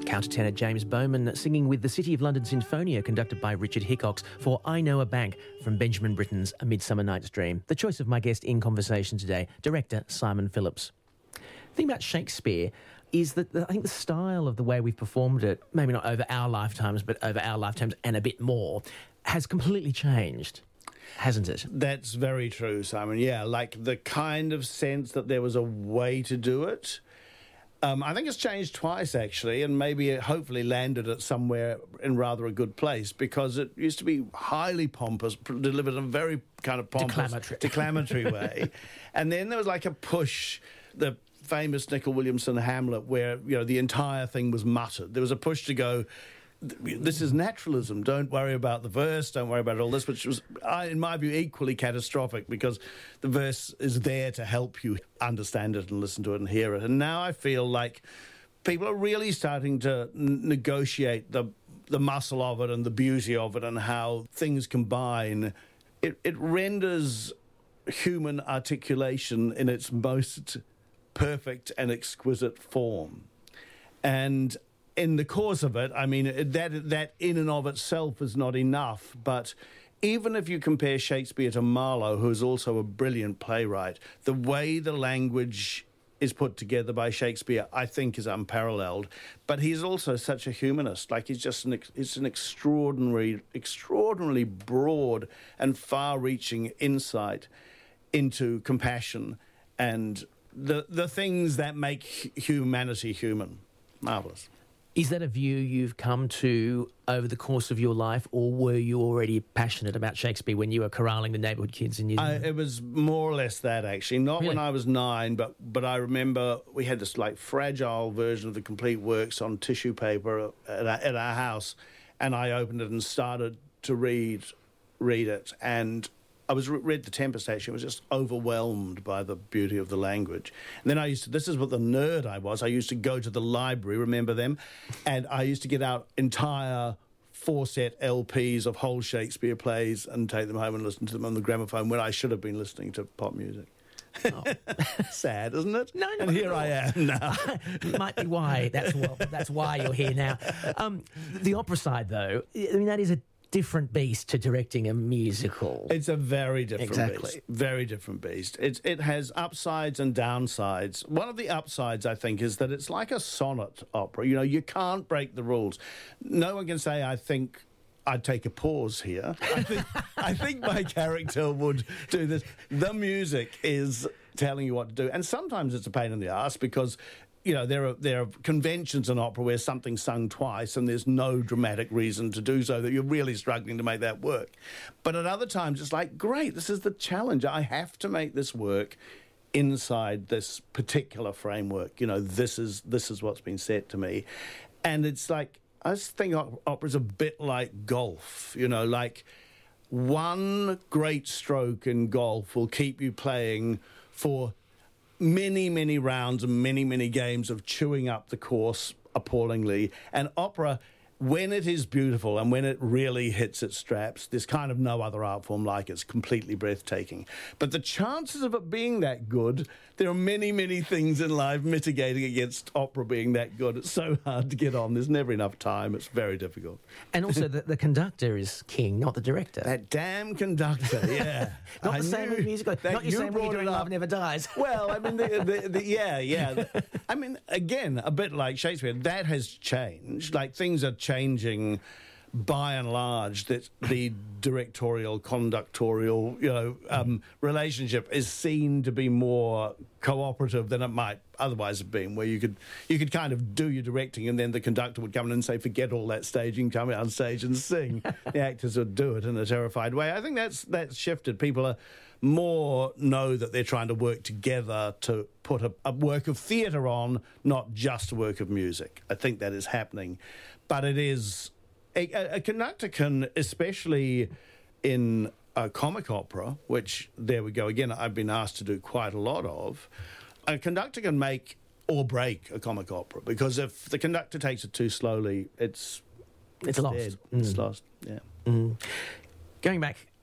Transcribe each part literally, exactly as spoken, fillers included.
Countertenor James Bowman singing with the City of London Sinfonia, conducted by Richard Hickox, for I Know a Bank from Benjamin Britten's A Midsummer Night's Dream. The choice of my guest in conversation today, director Simon Phillips. The thing about Shakespeare is that I think the style of the way we've performed it, maybe not over our lifetimes, but over our lifetimes and a bit more, has completely changed, hasn't it? That's very true, Simon. Yeah, like the kind of sense that there was a way to do it. Um, I think it's changed twice, actually, and maybe it hopefully landed it somewhere in rather a good place, because it used to be highly pompous, delivered in a very kind of pompous, declamatory, declamatory way. And then there was like a push, the famous Nicol Williamson Hamlet, where, you know, the entire thing was muttered. There was a push to go, this is naturalism, don't worry about the verse, don't worry about all this, which was, in my view, equally catastrophic, because the verse is there to help you understand it and listen to it and hear it. And now I feel like people are really starting to n- negotiate the the muscle of it and the beauty of it and how things combine. It, it renders human articulation in its most perfect and exquisite form. And in the course of it, I mean, that that in and of itself is not enough, but even if you compare Shakespeare to Marlowe, who is also a brilliant playwright, the way the language is put together by Shakespeare, I think, is unparalleled. But he's also such a humanist. Like, he's just an, it's an extraordinary, extraordinarily broad and far-reaching insight into compassion and the the things that make humanity human. Marvellous. Is that a view you've come to over the course of your life, or were you already passionate about Shakespeare when you were corralling the neighbourhood kids in New Zealand? I, it was more or less that, actually. Not Really? when I was nine, but but I remember we had this like fragile version of the complete works on tissue paper at our, at our house, and I opened it and started to read read it, and I was read The Tempest, actually. I was just overwhelmed by the beauty of the language. And then I used to, this is what the nerd I was, I used to go to the library, remember them? And I used to get out entire four-set L Ps of whole Shakespeare plays and take them home and listen to them on the gramophone when I should have been listening to pop music. Oh. Sad, isn't it? No, no. And here I am now. Might be why, that's, well, that's why you're here now. Um, the opera side, though, I mean, that is a different beast to directing a musical. It's a very different Exactly. beast. Very different beast. It, it has upsides and downsides. One of the upsides, I think, is that it's like a sonnet opera. You know, you can't break the rules. No one can say, I think I'd take a pause here. I think, I think my character would do this. The music is telling you what to do. And sometimes it's a pain in the ass because, you know, there are there are conventions in opera where something's sung twice and there's no dramatic reason to do so, that you're really struggling to make that work. But at other times, it's like, great, this is the challenge. I have to make this work inside this particular framework. You know, this is this is what's been said to me. And it's like, I just think opera's a bit like golf, you know, like one great stroke in golf will keep you playing for many, many rounds and many, many games of chewing up the course appallingly. And opera, when it is beautiful and when it really hits its straps, there's kind of no other art form like it. It's completely breathtaking. But the chances of it being that good, there are many, many things in life mitigating against opera being that good. It's so hard to get on. There's never enough time. It's very difficult. And also, the, the conductor is king, not the director. That damn conductor, yeah. Not I the same knew with musical. that Not you you saying brought We're Doing it up. Love Never Dies. Well, I mean, the, the, the, yeah, yeah. I mean, again, a bit like Shakespeare, that has changed. Like, things are changing by and large, that the directorial, conductorial, you know, um, relationship is seen to be more cooperative than it might otherwise have been, where you could you could kind of do your directing and then the conductor would come in and say, forget all that staging, come out on stage and sing. The actors would do it in a terrified way. I think that's that's shifted. People are more know that they're trying to work together to put a, a work of theatre on, not just a work of music. I think that is happening. But it is... A, a conductor can, especially in a comic opera, which, there we go again, I've been asked to do quite a lot of, a conductor can make or break a comic opera, because if the conductor takes it too slowly, it's It's lost. dead. Mm. It's lost, yeah. Mm. Going back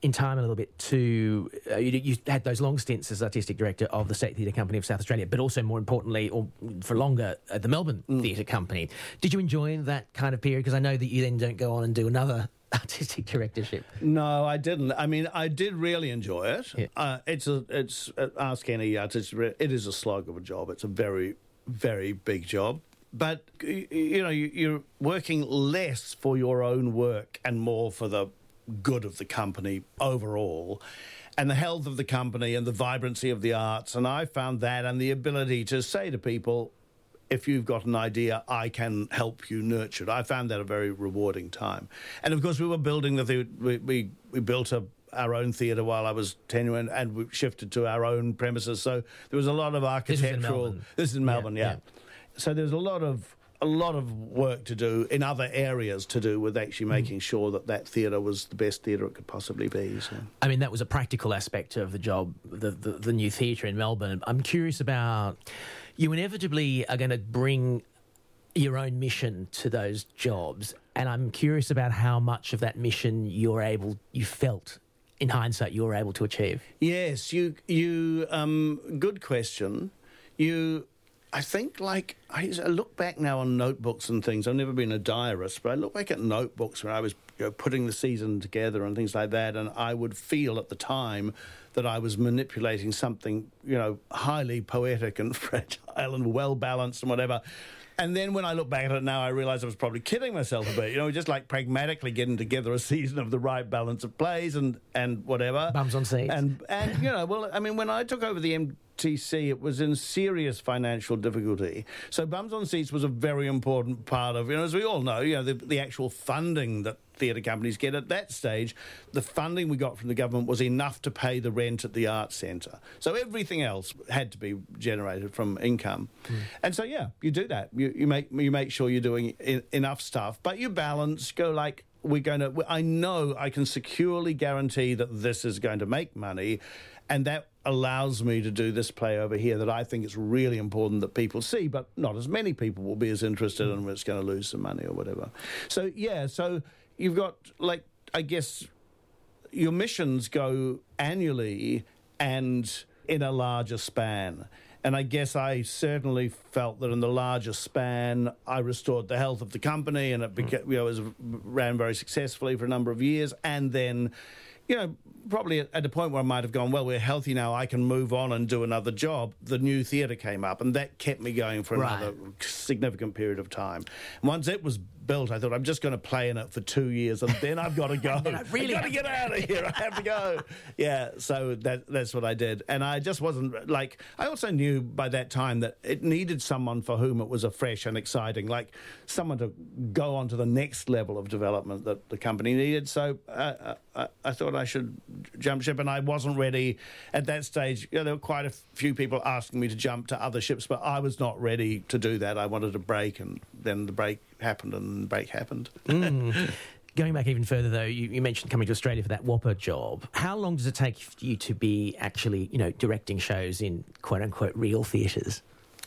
in time a little bit to, uh, you, you had those long stints as artistic director of the State Theatre Company of South Australia, but also more importantly, or for longer, at the Melbourne mm. Theatre Company. Did you enjoy that kind of period? Because I know that you then don't go on and do another artistic directorship. No, I didn't. I mean, I did really enjoy it. Yeah. Uh, it's a, it's uh, ask any artist. It is a slog of a job. It's a very, very big job. But you know, you're working less for your own work and more for the good of the company overall, and the health of the company and the vibrancy of the arts. And I found that, and the ability to say to people, if you've got an idea, I can help you nurture it. I found that a very rewarding time. And of course, we were building the the we we, we built a, our own theatre while I was tenure, and, and we shifted to our own premises. So there was a lot of architectural. This is in Melbourne. This is in Melbourne, yeah. yeah. So there's a lot of a lot of work to do in other areas to do with actually making mm. sure that that theatre was the best theatre it could possibly be. So. I mean, that was a practical aspect of the job, the, the, the new theatre in Melbourne. I'm curious about, you inevitably are going to bring your own mission to those jobs, and I'm curious about how much of that mission you're able, you felt, in hindsight, you were able to achieve. Yes, you, you, um, good question. You... I think, like, I look back now on notebooks and things. I've never been a diarist, but I look back at notebooks where I was, you know, putting the season together and things like that, and I would feel at the time that I was manipulating something, you know, highly poetic and fragile and well-balanced and whatever. And then when I look back at it now, I realise I was probably kidding myself a bit, you know, just like pragmatically getting together a season of the right balance of plays and, and whatever. Bums on seats. And, and, you know, well, I mean, when I took over the M T C, it was in serious financial difficulty. So Bums on Seats was a very important part of, you know, as we all know, you know, the, the actual funding that theatre companies get at that stage. The funding we got from the government was enough to pay the rent at the Arts Centre. So everything else had to be generated from income. Mm. And so, yeah, you do that. You, you make you make sure you're doing I- enough stuff, but you balance, go like, we're going to, I know I can securely guarantee that this is going to make money, and that allows me to do this play over here that I think it's really important that people see, but not as many people will be as interested in, and it's going to lose some money or whatever. So, yeah, so you've got, like, I guess your missions go annually and in a larger span. And I guess I certainly felt that in the larger span, I restored the health of the company, and it became, you know, it was, ran very successfully for a number of years. And then, you know, probably at, at a point where I might have gone, well, we're healthy now, I can move on and do another job. The new theatre came up, and that kept me going for right. another significant period of time. And once it was built, I thought, I'm just going to play in it for two years, and then I've got to go. I really I've got to get out of here. I have to go. Yeah, so that that's what I did. And I just wasn't, like, I also knew by that time that it needed someone for whom it was a fresh and exciting, like someone to go on to the next level of development that the company needed. So uh, I, I thought I should jump ship, and I wasn't ready at that stage. You know, there were quite a few people asking me to jump to other ships, but I was not ready to do that. I wanted a break, and then the break happened, and the break happened. Mm. Going back even further, though, you, you mentioned coming to Australia for that Whopper job. How long does it take you to be actually, you know, directing shows in quote-unquote real theatres?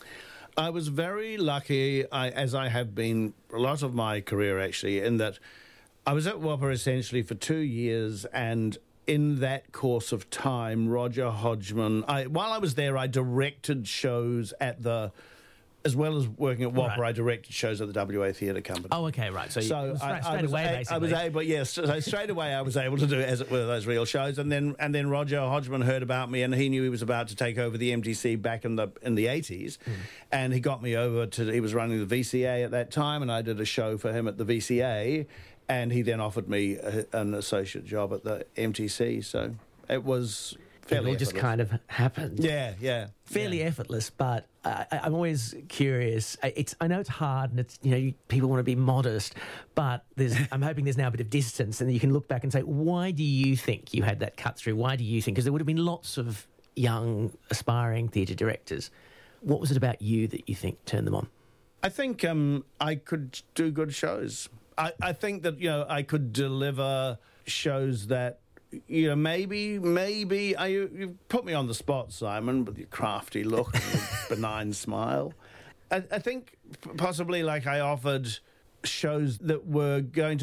I was very lucky, I, as I have been a lot of my career, actually, in that I was at Whopper essentially for two years, and in that course of time, Roger Hodgman, I, while I was there, I directed shows at the... As well as working at Whopper, right. I directed shows at the W A Theatre Company. Oh, okay, right. So, so you, straight, I, straight I was away, a, basically. I was able, yes. So straight away, I was able to do, as it were, those real shows. And then, and then Roger Hodgman heard about me, and he knew he was about to take over the M T C back in the in the eighties, mm. and he got me over to. He was running the V C A at that time, and I did a show for him at the V C A, and he then offered me a, an associate job at the M T C. So it was. Fairly it all just kind of happened. Yeah, yeah. Fairly yeah. effortless, but I, I'm always curious. It's I know it's hard, and it's, you know, you, people want to be modest, but there's I'm hoping there's now a bit of distance, and you can look back and say, why do you think you had that cut through? Why do you think? Because there would have been lots of young, aspiring theatre directors. What was it about you that you think turned them on? I think um, I could do good shows. I, I think that, you know, I could deliver shows that, you know, maybe, maybe, I, you've put me on the spot, Simon, with your crafty look and your benign smile. I, I think possibly, like, I offered shows that were going to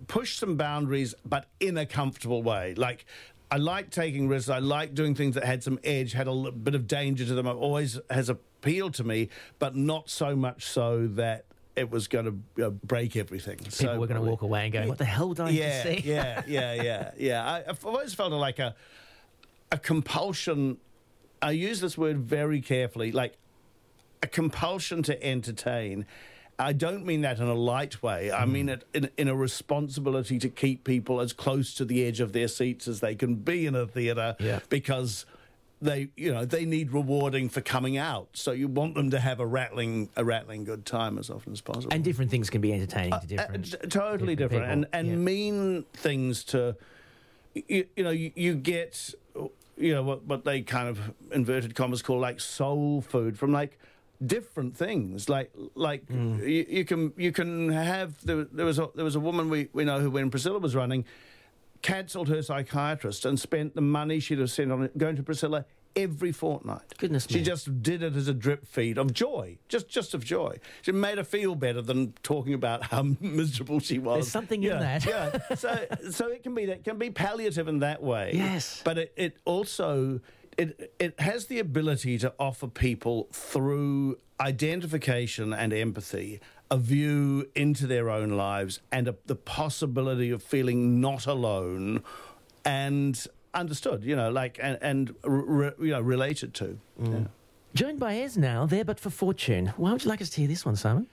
push some boundaries, but in a comfortable way. Like, I like taking risks. I like doing things that had some edge, had a little bit of danger to them. It always has appealed to me, but not so much so that it was going to you know, break everything. People so, were going to walk away and go, what the hell did I yeah, just see? yeah, yeah, yeah, yeah. I, I've always felt like a, a compulsion. I use this word very carefully, like a compulsion to entertain. I don't mean that in a light way. I mean it in, in a responsibility to keep people as close to the edge of their seats as they can be in a theatre, yeah. because they, you know, they need rewarding for coming out. So you want them to have a rattling, a rattling good time as often as possible. And different things can be entertaining uh, to different, uh, totally different, different and and yeah. mean things to, you, you know, you, you get, you know, what what they kind of inverted commas call like soul food from like different things. Like like mm. you, you can you can have there, there was a there was a woman we we know who, when Priscilla was running, cancelled her psychiatrist and spent the money she'd have spent on it going to Priscilla every fortnight. Goodness me. She just did it as a drip feed of joy, just just of joy. She made her feel better than talking about how miserable she was. There's something yeah, in that. yeah. So so it can be that can be palliative in that way. Yes. But it, it also it it has the ability to offer people through identification and empathy a view into their own lives and a, the possibility of feeling not alone and understood, you know, like and, and re, you know, related to. Mm. Yeah. Joined by Ez now, There But For Fortune. Why would you like us to hear this one, Simon?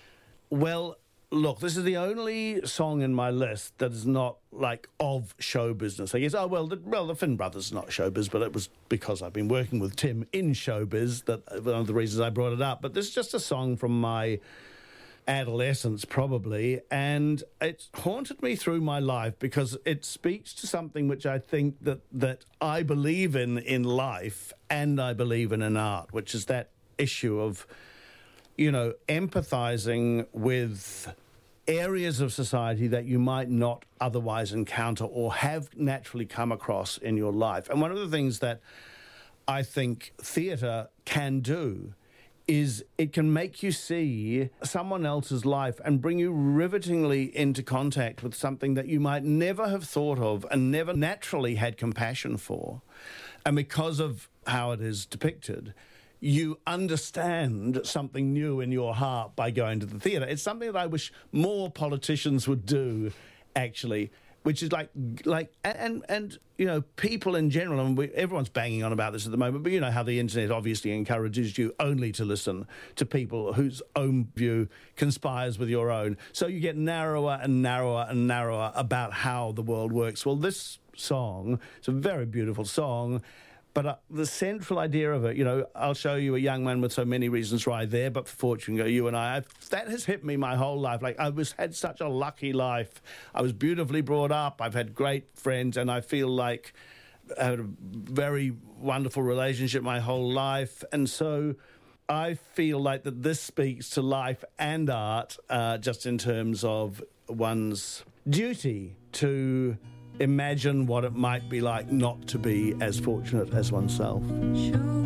Well, look, this is the only song in my list that is not like of show business. I guess, oh, well, the, well, the Finn Brothers is not showbiz, but it was because I've been working with Tim in showbiz that one of the reasons I brought it up. But this is just a song from my adolescence, probably, and it's haunted me through my life because it speaks to something which I think that that I believe in in life and I believe in in art, which is that issue of, you know, empathizing with areas of society that you might not otherwise encounter or have naturally come across in your life. And one of the things that I think theatre can do is it can make you see someone else's life and bring you rivetingly into contact with something that you might never have thought of and never naturally had compassion for. And because of how it is depicted, you understand something new in your heart by going to the theatre. It's something that I wish more politicians would do, actually, which is like, like, and, and you know, people in general, and we, everyone's banging on about this at the moment, but you know how the internet obviously encourages you only to listen to people whose own view conspires with your own. So you get narrower and narrower and narrower about how the world works. Well, this song, it's a very beautiful song, but uh, the central idea of it, you know, I'll show you a young man with so many reasons right there, but for fortune go you and I, I've, that has hit me my whole life. Like, I was had such a lucky life. I was beautifully brought up. I've had great friends, and I feel like I had a very wonderful relationship my whole life. And so I feel like that this speaks to life and art, uh, just in terms of one's duty to imagine what it might be like not to be as fortunate as oneself. Sure.